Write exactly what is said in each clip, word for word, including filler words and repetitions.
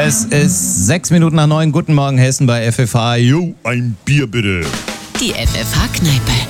Es ist sechs Minuten nach neun. Guten Morgen, Hessen bei F F H. Jo, ein Bier bitte. Die F F H-Kneipe.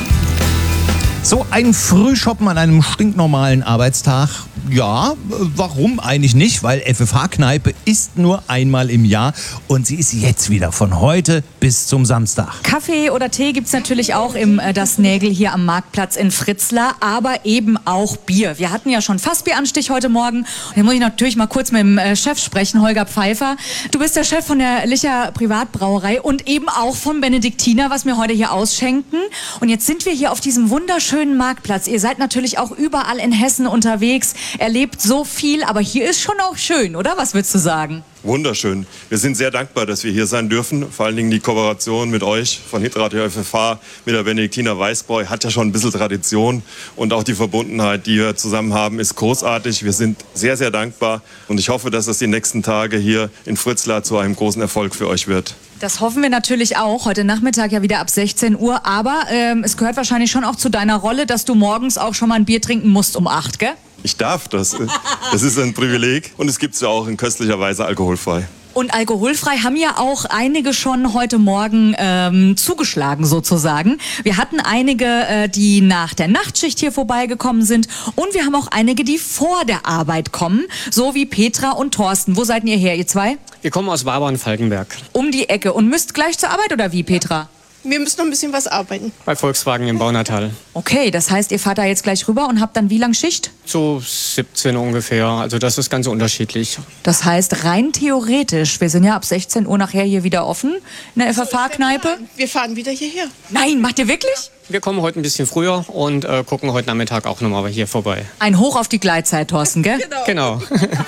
So ein Frühshoppen an einem stinknormalen Arbeitstag. Ja, warum eigentlich nicht? Weil F F H-Kneipe ist nur einmal im Jahr und sie ist jetzt wieder von heute bis zum Samstag. Kaffee oder Tee gibt's natürlich auch im äh, Das Nägel hier am Marktplatz in Fritzlar, aber eben auch Bier. Wir hatten ja schon Fassbieranstich heute Morgen. Und hier muss ich natürlich mal kurz mit dem äh, Chef sprechen, Holger Pfeiffer. Du bist der Chef von der Licher Privatbrauerei und eben auch von Benediktiner, was wir heute hier ausschenken. Und jetzt sind wir hier auf diesem wunderschönen Marktplatz. Ihr seid natürlich auch überall in Hessen unterwegs, erlebt so viel, aber hier ist schon auch schön, oder? Was würdest du sagen? Wunderschön. Wir sind sehr dankbar, dass wir hier sein dürfen. Vor allen Dingen die Kooperation mit euch von Hitradio F F H mit der Benediktiner Weißbräu hat ja schon ein bisschen Tradition. Und auch die Verbundenheit, die wir zusammen haben, ist großartig. Wir sind sehr, sehr dankbar. Und ich hoffe, dass es die nächsten Tage hier in Fritzlar zu einem großen Erfolg für euch wird. Das hoffen wir natürlich auch. Heute Nachmittag ja wieder ab sechzehn Uhr. Aber ähm, es gehört wahrscheinlich schon auch zu deiner Rolle, dass du morgens auch schon mal ein Bier trinken musst um acht, gell? Ich darf das. Das ist ein Privileg. Und es gibt es ja auch in köstlicher Weise alkoholfrei. Und alkoholfrei haben ja auch einige schon heute Morgen ähm, zugeschlagen sozusagen. Wir hatten einige, äh, die nach der Nachtschicht hier vorbeigekommen sind. Und wir haben auch einige, die vor der Arbeit kommen. So wie Petra und Thorsten. Wo seid ihr her, ihr zwei? Wir kommen aus Wabern-Falkenberg. Um die Ecke. Und müsst gleich zur Arbeit oder wie, Petra? Wir müssen noch ein bisschen was arbeiten. Bei Volkswagen im Baunatal. Okay, das heißt, ihr fahrt da jetzt gleich rüber und habt dann wie lang Schicht? So siebzehn ungefähr. Also das ist ganz unterschiedlich. Das heißt, rein theoretisch, wir sind ja ab sechzehn Uhr nachher hier wieder offen in der F F H-Kneipe. Wir fahren wieder hierher. Nein, macht ihr wirklich? Wir kommen heute ein bisschen früher und äh, gucken heute Nachmittag auch nochmal hier vorbei. Ein Hoch auf die Gleitzeit, Thorsten, gell? Genau.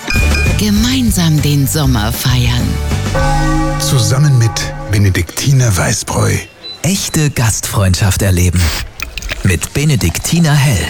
Gemeinsam den Sommer feiern. Zusammen mit Benediktiner Weißbräu. Echte Gastfreundschaft erleben. Mit Benediktiner Hell.